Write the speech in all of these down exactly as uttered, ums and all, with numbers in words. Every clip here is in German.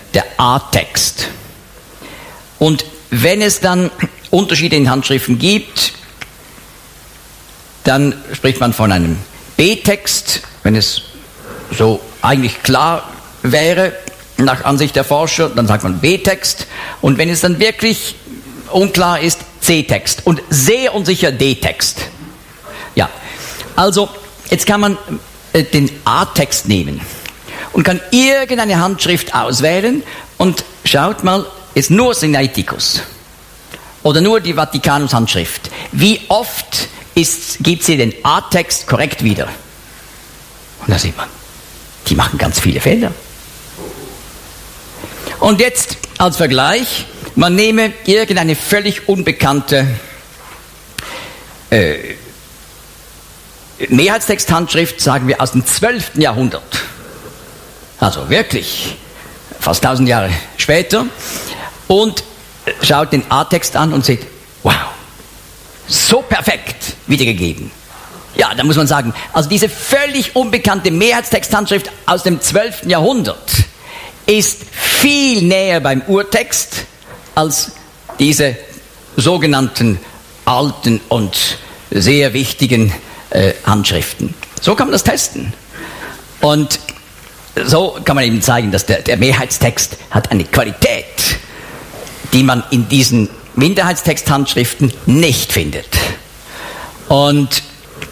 der A-Text. Und wenn es dann Unterschiede in Handschriften gibt, dann spricht man von einem B-Text, wenn es so eigentlich klar wäre, nach Ansicht der Forscher, dann sagt man B-Text. Und wenn es dann wirklich unklar ist, C-Text. Und sehr unsicher D-Text. Ja, also jetzt kann man äh, den A-Text nehmen und kann irgendeine Handschrift auswählen und schaut mal, ist nur Sinaiticus oder nur die Vatikanus-Handschrift. Wie oft gibt sie den A-Text korrekt wieder? Und da sieht man, die machen ganz viele Fehler. Und jetzt als Vergleich, man nehme irgendeine völlig unbekannte äh, Mehrheitstext-Handschrift, sagen wir aus dem zwölften Jahrhundert. Also wirklich fast tausend Jahre später. Und schaut den A-Text an und sieht, wow, so perfekt wiedergegeben. Ja, da muss man sagen, also diese völlig unbekannte Mehrheitstext-Handschrift aus dem zwölften Jahrhundert ist viel näher beim Urtext als diese sogenannten alten und sehr wichtigen äh, Handschriften. So kann man das testen. Und so kann man eben zeigen, dass der, der Mehrheitstext hat eine Qualität, die man in diesen Minderheitstext-Handschriften nicht findet. Und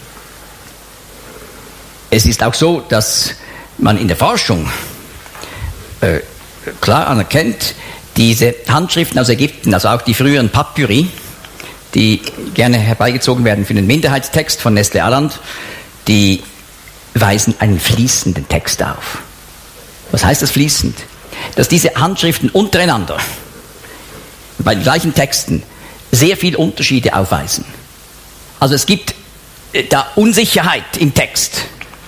es ist auch so, dass man in der Forschung äh, klar anerkennt, diese Handschriften aus Ägypten, also auch die früheren Papyri, die gerne herbeigezogen werden für den Minderheitstext von Nestle Aland, die weisen einen fließenden Text auf. Was heißt das fließend? Dass diese Handschriften untereinander bei den gleichen Texten sehr viel Unterschiede aufweisen. Also es gibt da Unsicherheit im Text.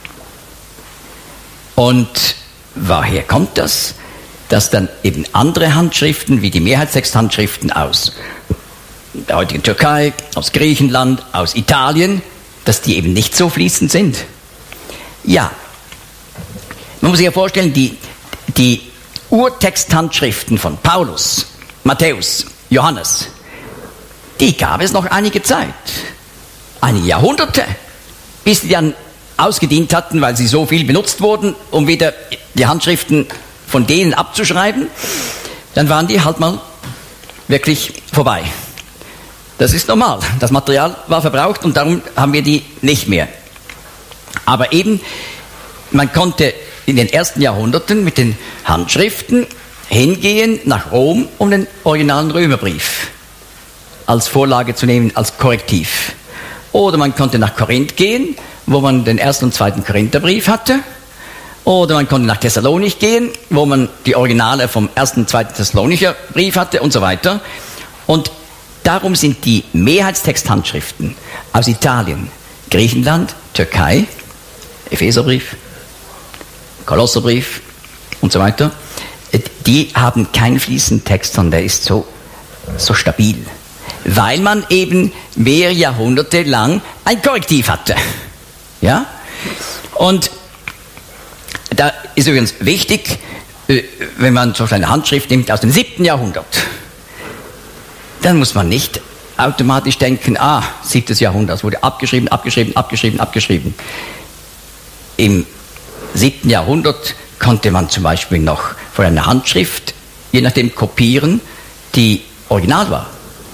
Und woher kommt das? Dass dann eben andere Handschriften, wie die Mehrheitstext-Handschriften aus der heutigen Türkei, aus Griechenland, aus Italien, dass die eben nicht so fließend sind. Ja, man muss sich ja vorstellen, die, die Urtext-Handschriften von Paulus, Matthäus, Johannes, die gab es noch einige Zeit, einige Jahrhunderte, bis die dann ausgedient hatten, weil sie so viel benutzt wurden, um wieder die Handschriften von denen abzuschreiben, dann waren die halt mal wirklich vorbei. Das ist normal. Das Material war verbraucht und darum haben wir die nicht mehr. Aber eben, man konnte in den ersten Jahrhunderten mit den Handschriften hingehen nach Rom, um den originalen Römerbrief als Vorlage zu nehmen, als Korrektiv. Oder man konnte nach Korinth gehen, wo man den ersten und zweiten Korintherbrief hatte. Oder man konnte nach Thessalonik gehen, wo man die Originale vom ersten und zweiten Thessalonicher Brief hatte und so weiter. Und darum sind die Mehrheitstext-Handschriften aus Italien, Griechenland, Türkei, Epheserbrief, Kolosserbrief und so weiter, die haben keinen fließenden Text, sondern der ist so, so stabil. Weil man eben mehrere Jahrhunderte lang ein Korrektiv hatte. Ja? Und da ist übrigens wichtig, wenn man so eine Handschrift nimmt aus dem siebten Jahrhundert, dann muss man nicht automatisch denken, ah, siebtes Jahrhundert, es wurde abgeschrieben, abgeschrieben, abgeschrieben, abgeschrieben. Im siebten Jahrhundert konnte man zum Beispiel noch von einer Handschrift, je nachdem, kopieren, die original war.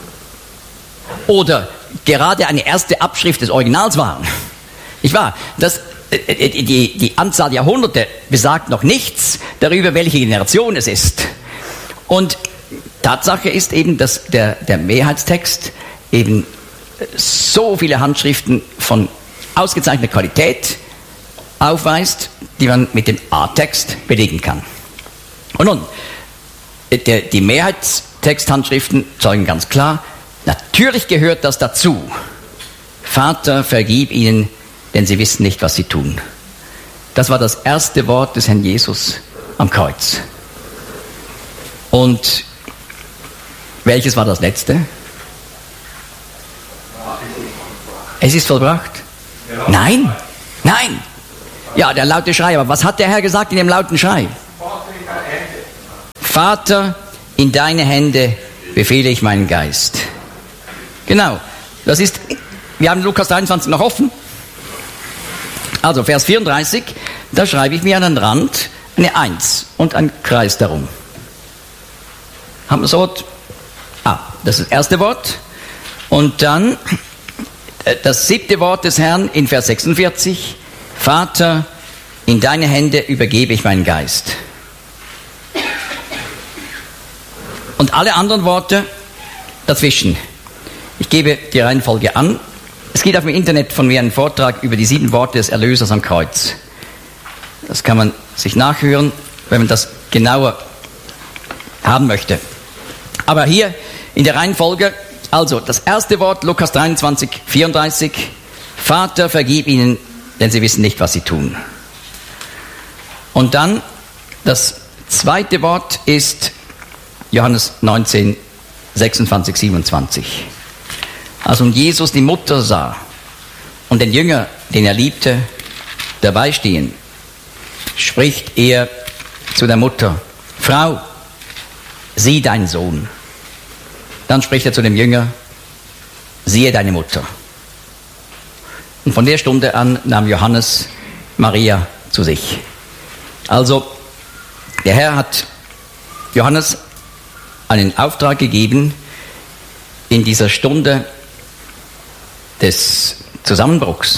Oder gerade eine erste Abschrift des Originals war. Nicht wahr? Das, die, die Anzahl der Jahrhunderte besagt noch nichts darüber, welche Generation es ist. Und Tatsache ist eben, dass der, der Mehrheitstext eben so viele Handschriften von ausgezeichneter Qualität aufweist, die man mit dem A-Text belegen kann. Und nun, der, die Mehrheitstext-Handschriften zeugen ganz klar, natürlich gehört das dazu. Vater, vergib ihnen, denn sie wissen nicht, was sie tun. Das war das erste Wort des Herrn Jesus am Kreuz. Und welches war das letzte? Es ist vollbracht. Nein, nein. Ja, der laute Schrei. Aber was hat der Herr gesagt in dem lauten Schrei? Vater, in deine Hände befehle ich meinen Geist. Genau, das ist, wir haben Lukas dreiundzwanzig noch offen. Also Vers vierunddreißig, da schreibe ich mir an den Rand eine Eins und einen Kreis darum. Haben wir das Wort? Ah, das ist das erste Wort. Und dann das siebte Wort des Herrn in Vers sechsundvierzig. Vater, in deine Hände übergebe ich meinen Geist. Und alle anderen Worte dazwischen. Ich gebe die Reihenfolge an. Es gibt auf dem Internet von mir einen Vortrag über die sieben Worte des Erlösers am Kreuz. Das kann man sich nachhören, wenn man das genauer haben möchte. Aber hier in der Reihenfolge, also das erste Wort, Lukas dreiundzwanzig, vierunddreißig. Vater, vergib ihnen, denn sie wissen nicht, was sie tun. Und dann das zweite Wort ist Johannes neunzehn, sechsundzwanzig, siebenundzwanzig. Als nun Jesus die Mutter sah und den Jünger, den er liebte, dabei stehen, spricht er zu der Mutter: Frau, sieh deinen Sohn. Dann spricht er zu dem Jünger: siehe deine Mutter. Und von der Stunde an nahm Johannes Maria zu sich. Also, der Herr hat Johannes einen Auftrag gegeben, in dieser Stunde des Zusammenbruchs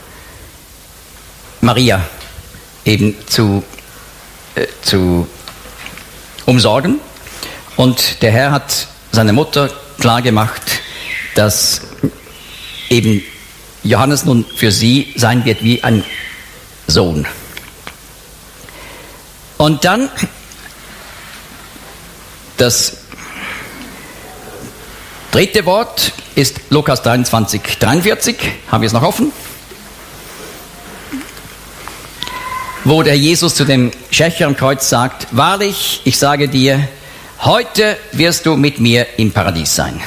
Maria eben zu, äh, zu umsorgen. Und der Herr hat seiner Mutter klargemacht, dass eben Johannes nun für sie sein wird wie ein Sohn. Und dann das dritte Wort ist Lukas dreiundzwanzig, dreiundvierzig, haben wir es noch offen? Wo der Jesus zu dem Schächer am Kreuz sagt: Wahrlich, ich sage dir, heute wirst du mit mir im Paradies sein.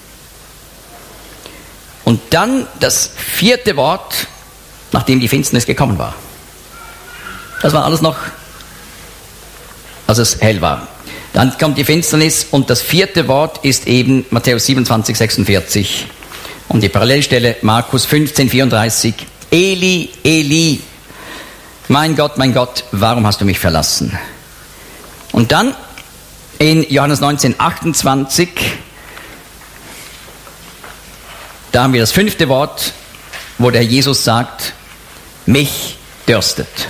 Und dann das vierte Wort, nachdem die Finsternis gekommen war. Das war alles noch, als es hell war. Dann kommt die Finsternis und das vierte Wort ist eben Matthäus siebenundzwanzig, sechsundvierzig und die Parallelstelle Markus fünfzehn, vierunddreißig. Eli, Eli, mein Gott, mein Gott, warum hast du mich verlassen? Und dann in Johannes neunzehn, achtundzwanzig, da haben wir das fünfte Wort, wo der Jesus sagt: mich dürstet.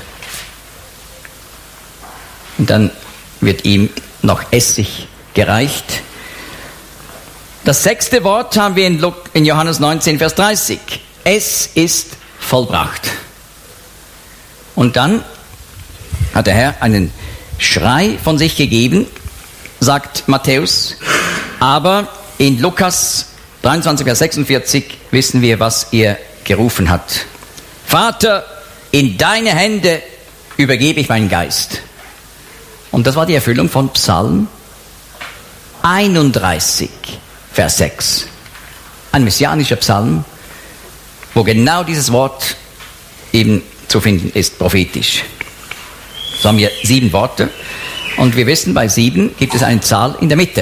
Und dann wird ihm noch Essig gereicht. Das sechste Wort haben wir in, Lu- in Johannes neunzehn, Vers dreißig. Es ist vollbracht. Und dann hat der Herr einen Schrei von sich gegeben, sagt Matthäus. Aber in Lukas dreiundzwanzig, Vers sechsundvierzig wissen wir, was er gerufen hat. Vater, in deine Hände übergebe ich meinen Geist. Und das war die Erfüllung von Psalm einunddreißig, Vers sechs. Ein messianischer Psalm, wo genau dieses Wort eben zu finden ist, prophetisch. So haben wir sieben Worte. Und wir wissen, bei sieben gibt es eine Zahl in der Mitte.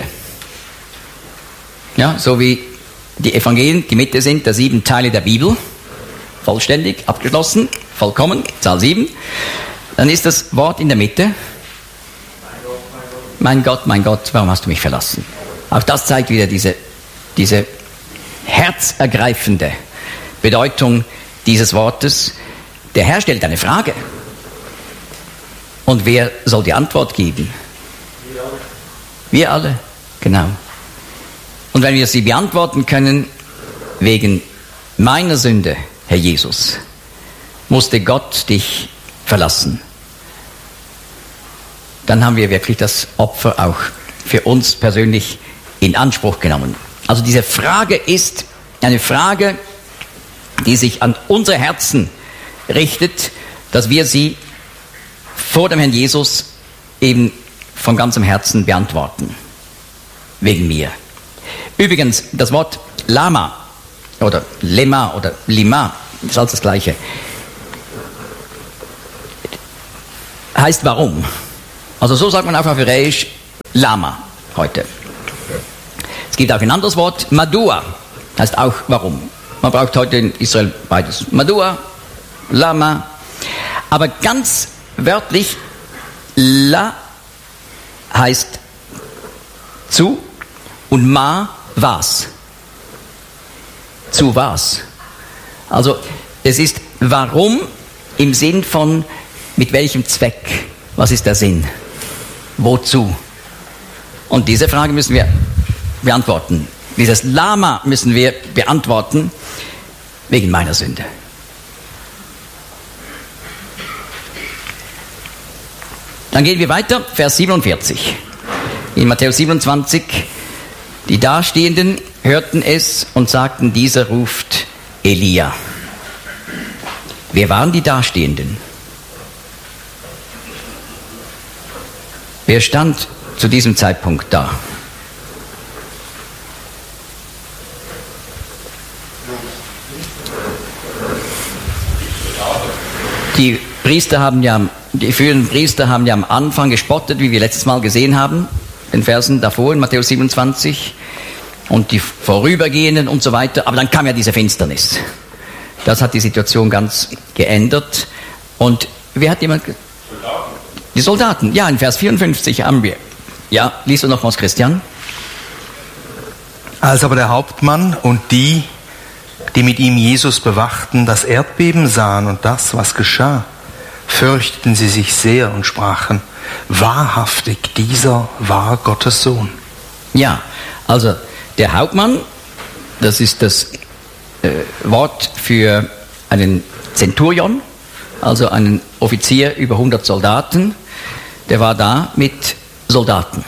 Ja, so wie die Evangelien die Mitte sind der sieben Teile der Bibel. Vollständig, abgeschlossen, vollkommen, Zahl sieben. Dann ist das Wort in der Mitte: mein Gott, mein Gott, warum hast du mich verlassen? Auch das zeigt wieder diese, diese herzergreifende Bedeutung dieses Wortes. Der Herr stellt eine Frage. Und wer soll die Antwort geben? Wir alle. Wir alle, genau. Und wenn wir sie beantworten können, wegen meiner Sünde, Herr Jesus, musste Gott dich verlassen. Dann haben wir wirklich das Opfer auch für uns persönlich in Anspruch genommen. Also diese Frage ist eine Frage, die sich an unsere Herzen richtet, dass wir sie vor dem Herrn Jesus eben von ganzem Herzen beantworten. Wegen mir. Übrigens, das Wort Lama oder Lema oder Lima, ist alles das Gleiche, heißt warum. Also so sagt man auf Hebräisch, Lama heute. Es gibt auch ein anderes Wort, Madua, heißt auch warum. Man braucht heute in Israel beides. Madua, Lama. Aber ganz wörtlich, La heißt zu und Ma was. Zu was. Also es ist warum im Sinn von mit welchem Zweck. Was ist der Sinn? Wozu? Und diese Frage müssen wir beantworten. Dieses Lama müssen wir beantworten wegen meiner Sünde. Dann gehen wir weiter, Vers siebenundvierzig. In Matthäus siebenundzwanzig, die Dastehenden hörten es und sagten, dieser ruft Elia. Wer waren die Dastehenden? Wer stand zu diesem Zeitpunkt da? Die Priester haben ja, die führenden Priester haben ja am Anfang gespottet, wie wir letztes Mal gesehen haben, den Versen davor in Matthäus siebenundzwanzig, und die Vorübergehenden und so weiter. Aber dann kam ja diese Finsternis. Das hat die Situation ganz geändert. Und wer hat jemand? Soldaten. Die Soldaten. Ja, in Vers vierundfünfzig haben wir. Ja, liest du noch was, Christian? Als aber der Hauptmann und die, die mit ihm Jesus bewachten, das Erdbeben sahen und das, was geschah, fürchteten sie sich sehr und sprachen, wahrhaftig, dieser war Gottes Sohn. Ja, also der Hauptmann, das ist das äh, Wort für einen Zenturion, also einen Offizier über hundert Soldaten, der war da mit Soldaten.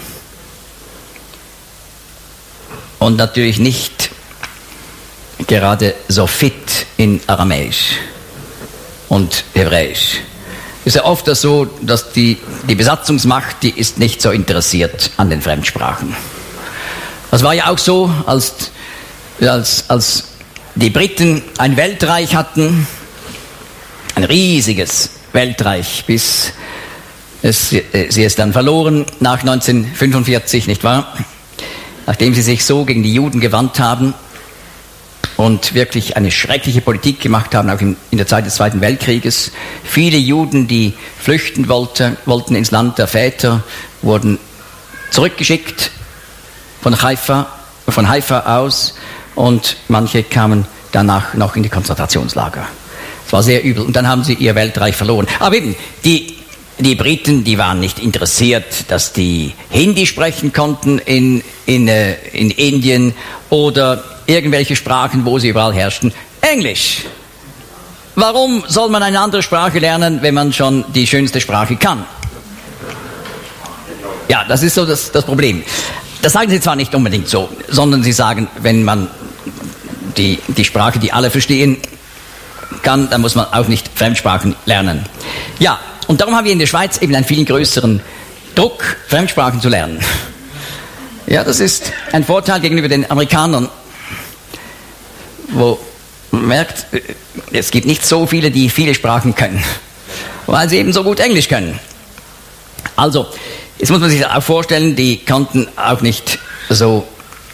Und natürlich nicht gerade so fit in Aramäisch und Hebräisch. Es ist ja oft so, dass die, die Besatzungsmacht, die ist nicht so interessiert an den Fremdsprachen. Das war ja auch so, als, als, als die Briten ein Weltreich hatten, ein riesiges Weltreich, bis es, sie es dann verloren nach neunzehnhundertfünfundvierzig, nicht wahr? Nachdem sie sich so gegen die Juden gewandt haben und wirklich eine schreckliche Politik gemacht haben, auch in, in der Zeit des Zweiten Weltkrieges. Viele Juden, die flüchten wollte, wollten ins Land der Väter, wurden zurückgeschickt von Haifa, von Haifa aus, und manche kamen danach noch in die Konzentrationslager. Es war sehr übel, und dann haben sie ihr Weltreich verloren. Aber eben, die, die Briten, die waren nicht interessiert, dass die Hindi sprechen konnten in, in, äh, in Indien oder irgendwelche Sprachen, wo sie überall herrschten. Englisch. Warum soll man eine andere Sprache lernen, wenn man schon die schönste Sprache kann? Ja, das ist so das, das Problem. Das sagen sie zwar nicht unbedingt so, sondern sie sagen, wenn man die, die Sprache, die alle verstehen kann, dann muss man auch nicht Fremdsprachen lernen. Ja, und darum haben wir in der Schweiz eben einen viel größeren Druck, Fremdsprachen zu lernen. Ja, das ist ein Vorteil gegenüber den Amerikanern, wo man merkt, es gibt nicht so viele, die viele Sprachen können, weil sie eben so gut Englisch können. Also, jetzt muss man sich auch vorstellen, die konnten auch nicht so,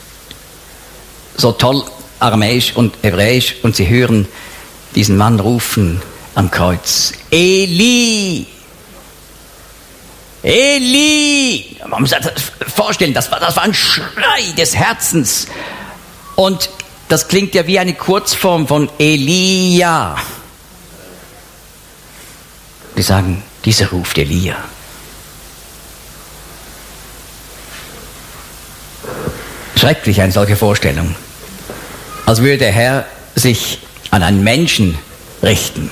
so toll Aramäisch und Hebräisch, und sie hören diesen Mann rufen am Kreuz. Eli! Eli! Man muss sich das vorstellen, das war, das war ein Schrei des Herzens. Und das klingt ja wie eine Kurzform von Elia. Die sagen, dieser ruft Elia. Schrecklich, eine solche Vorstellung. Als würde der Herr sich an einen Menschen richten.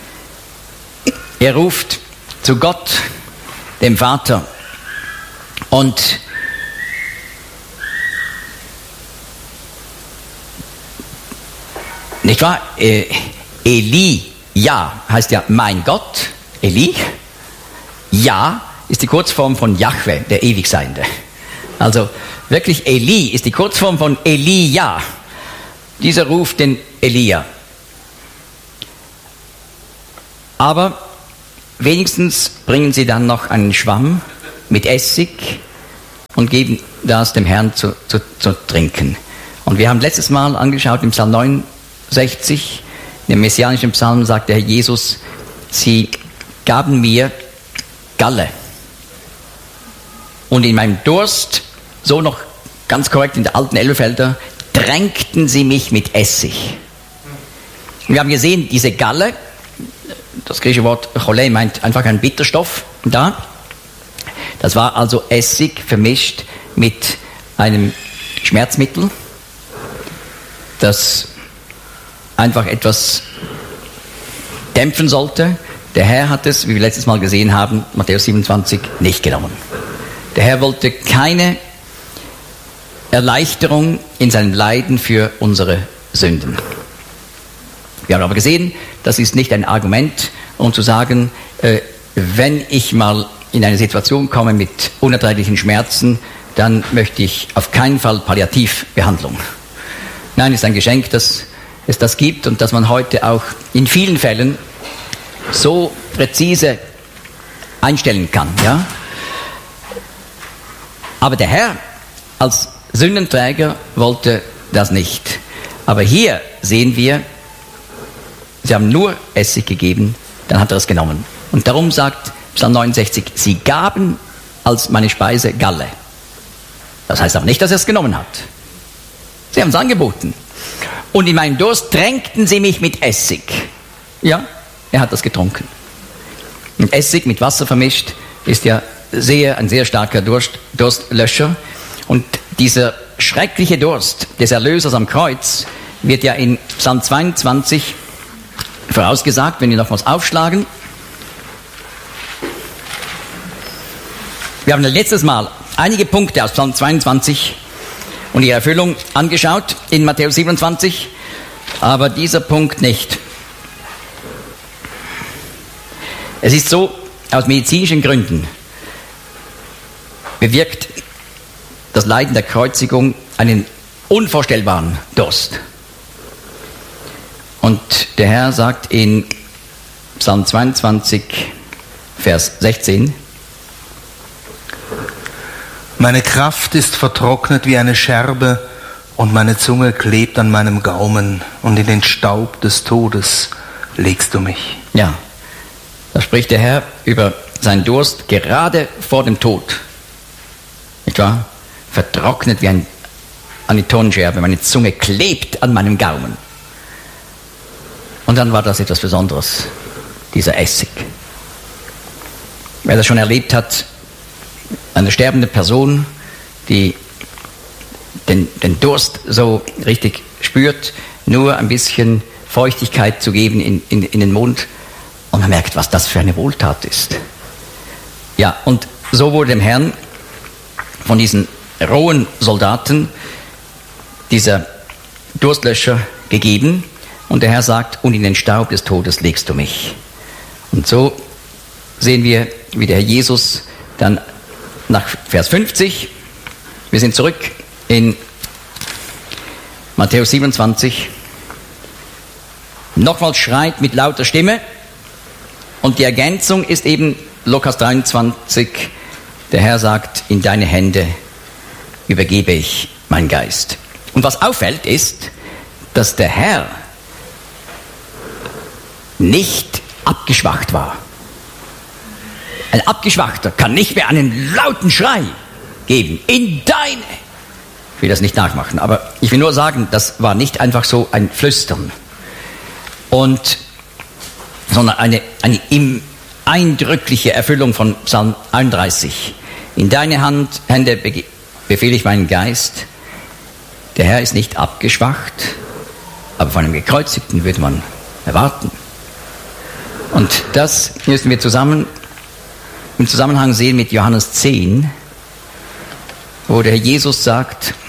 Er ruft zu Gott, dem Vater, und nicht wahr? Äh, Eli, ja, heißt ja mein Gott, Eli. Ja ist die Kurzform von Jahwe, der Ewigseiende. Also wirklich, Eli ist die Kurzform von Elia. Dieser ruft den Elia. Aber wenigstens bringen sie dann noch einen Schwamm mit Essig und geben das dem Herrn zu, zu, zu trinken. Und wir haben letztes Mal angeschaut, im Psalm neunundsechzig, in dem messianischen Psalm sagt der Herr Jesus, sie gaben mir Galle. Und in meinem Durst, so noch ganz korrekt in der alten Elberfelder, tränkten sie mich mit Essig. Wir haben gesehen, diese Galle, das griechische Wort Cholé meint einfach einen Bitterstoff da. Das war also Essig vermischt mit einem Schmerzmittel, das einfach etwas dämpfen sollte. Der Herr hat es, wie wir letztes Mal gesehen haben, Matthäus siebenundzwanzig, nicht genommen. Der Herr wollte keine Erleichterung in seinem Leiden für unsere Sünden. Wir haben aber gesehen, das ist nicht ein Argument, um zu sagen, äh, wenn ich mal in eine Situation komme mit unerträglichen Schmerzen, dann möchte ich auf keinen Fall Palliativbehandlung. Nein, es ist ein Geschenk, dass es das gibt und dass man heute auch in vielen Fällen so präzise einstellen kann. Ja? Aber der Herr als Sündenträger wollte das nicht. Aber hier sehen wir, sie haben nur Essig gegeben, dann hat er es genommen. Und darum sagt Psalm neunundsechzig, sie gaben als meine Speise Galle. Das heißt aber nicht, dass er es genommen hat. Sie haben es angeboten. Und in meinen Durst tränkten sie mich mit Essig. Ja, er hat das getrunken. Und Essig mit Wasser vermischt ist ja sehr, ein sehr starker Durst, Durstlöscher. Und dieser schreckliche Durst des Erlösers am Kreuz wird ja in Psalm zweiundzwanzig vorausgesagt, wenn wir nochmals aufschlagen. Wir haben letztes Mal einige Punkte aus Psalm zweiundzwanzig und ihre Erfüllung angeschaut in Matthäus siebenundzwanzig, aber dieser Punkt nicht. Es ist so, aus medizinischen Gründen bewirkt das Leiden der Kreuzigung einen unvorstellbaren Durst. Und der Herr sagt in Psalm zweiundzwanzig, Vers sechzehn, meine Kraft ist vertrocknet wie eine Scherbe und meine Zunge klebt an meinem Gaumen und in den Staub des Todes legst du mich. Ja, da spricht der Herr über seinen Durst gerade vor dem Tod. Nicht wahr? Vertrocknet wie ein, eine Tonscherbe, meine Zunge klebt an meinem Gaumen. Und dann war das etwas Besonderes, dieser Essig. Wer das schon erlebt hat, eine sterbende Person, die den, den Durst so richtig spürt, nur ein bisschen Feuchtigkeit zu geben in, in, in den Mund und man merkt, was das für eine Wohltat ist. Ja, und so wurde dem Herrn von diesen rohen Soldaten dieser Durstlöscher gegeben und der Herr sagt, und in den Staub des Todes legst du mich. Und so sehen wir, wie der Herr Jesus dann nach Vers fünfzig, wir sind zurück in Matthäus siebenundzwanzig, nochmals schreit mit lauter Stimme und die Ergänzung ist eben Lukas dreiundzwanzig, der Herr sagt, in deine Hände übergebe ich meinen Geist. Und was auffällt ist, dass der Herr nicht abgeschwacht war. Ein Abgeschwachter kann nicht mehr einen lauten Schrei geben. In deine. Ich will das nicht nachmachen, aber ich will nur sagen, das war nicht einfach so ein Flüstern. Und, sondern eine, eine im, eindrückliche Erfüllung von Psalm einunddreißig. In deine Hand, Hände befehle ich meinen Geist. Der Herr ist nicht abgeschwacht, aber von einem Gekreuzigten würde man erwarten. Und das müssen wir zusammen im Zusammenhang sehen mit Johannes zehn, wo der Herr Jesus sagt,